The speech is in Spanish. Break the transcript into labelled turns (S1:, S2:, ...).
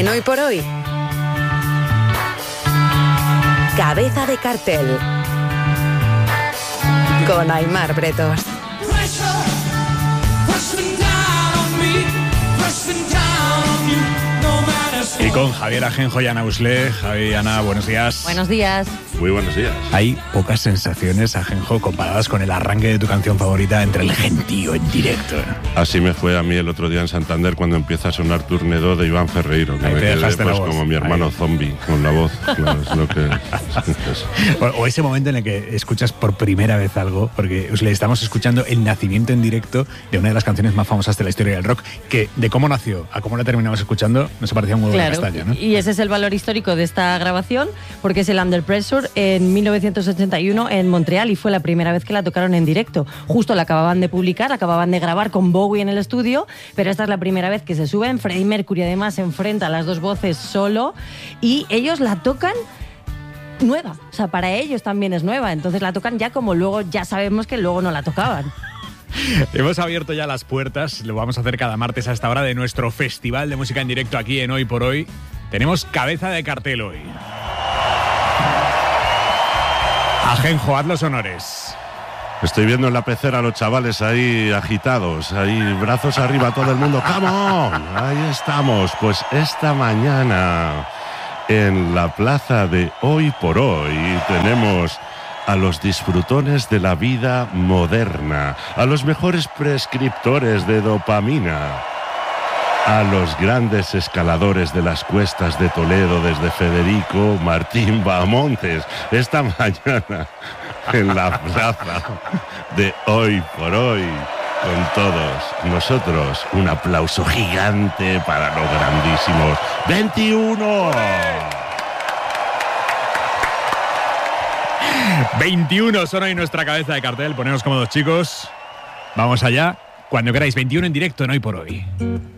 S1: En Hoy por Hoy, Cabeza de Cartel, con Aimar Bretos.
S2: Y con Javier Ajenjo y Ana Usle. Javi y Ana, buenos días.
S3: Buenos días.
S4: Muy buenos días.
S2: Hay pocas sensaciones, Ajenjo, comparadas con el arranque de tu canción favorita, Entre el gentío en directo.
S4: Así me fue a mí el otro día en Santander cuando empieza a sonar Turnedo de Iván Ferreiro, que
S2: ahí
S4: me
S2: te
S4: quedé
S2: dejaste
S4: pues
S2: la voz.
S4: como mi hermano
S2: Ahí.
S4: zombie con la voz. Claro, es lo que...
S2: O ese momento en el que escuchas por primera vez algo, porque Usle, estamos escuchando el nacimiento en directo de una de las canciones más famosas de la historia del rock, que de cómo nació a cómo la terminamos escuchando no se parecía un huevo de castaña, ¿no?
S3: Y ese es el valor histórico de esta grabación, porque es el Under Pressure en 1981 en Montreal y fue la primera vez que la tocaron en directo. Justo la acababan de publicar, acababan de grabar con Bowie en el estudio, pero esta es la primera vez que se suben. Freddie Mercury además se enfrenta a las dos voces solo y ellos la tocan nueva, o sea, para ellos también es nueva, entonces la tocan ya como luego ya sabemos que luego no la tocaban.
S2: Hemos abierto ya las puertas, lo vamos a hacer cada martes a esta hora, de nuestro festival de música en directo aquí en Hoy por Hoy. Tenemos cabeza de cartel hoy. Ajenjo, haz los honores.
S4: Estoy viendo en la pecera a los chavales ahí agitados, ahí brazos arriba todo el mundo. ¡Come on! Ahí estamos. Pues esta mañana en la plaza de Hoy por Hoy tenemos a los disfrutones de la vida moderna, a los mejores prescriptores de dopamina, a los grandes escaladores de las cuestas de Toledo desde Federico Martín Bahamontes. Esta mañana en la plaza de Hoy por Hoy, con todos nosotros, un aplauso gigante para los grandísimos 21.
S2: 21 son hoy nuestra cabeza de cartel. Poneos cómodos, chicos. Vamos allá. Cuando queráis, 21 en directo en Hoy por Hoy.